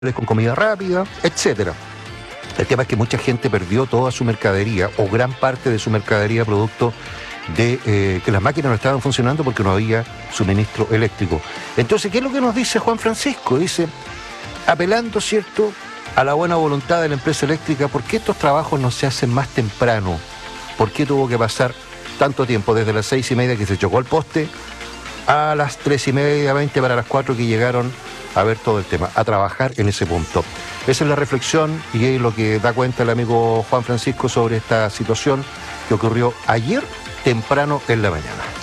con comida rápida, etcétera. El tema es que mucha gente perdió toda su mercadería o gran parte de su mercadería producto de que las máquinas no estaban funcionando porque no había suministro eléctrico. Entonces, ¿qué es lo que nos dice Juan Francisco? Dice, apelando, ¿cierto?, a la buena voluntad de la empresa eléctrica, ¿por qué estos trabajos no se hacen más temprano? ¿Por qué tuvo que pasar tanto tiempo, desde las 6:30 que se chocó el poste, a las 3:30, 20 para las 4 que llegaron a ver todo el tema, a trabajar en ese punto? Esa es la reflexión y es lo que da cuenta el amigo Juan Francisco sobre esta situación que ocurrió ayer temprano en la mañana.